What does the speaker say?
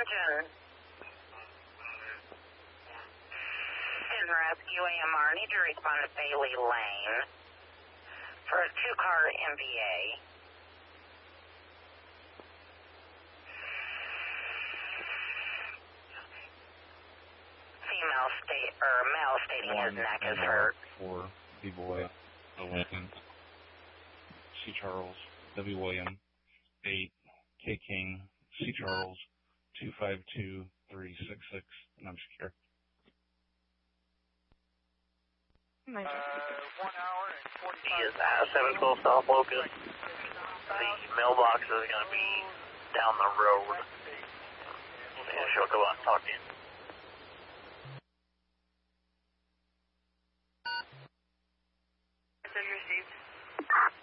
Attention. Citizen Rescue AMR, need to respond to Bailey Lane for a 2-car MVA. Male stating his neck is hurt. For B-Boy, Lincoln, C. Charles, W. William, 8, K. King, C. Charles, 252366, and I'm secure. 1 hour and 45 He is at 712 South Locust. The mailbox is going to be down the road. And she'll go out and talk to you.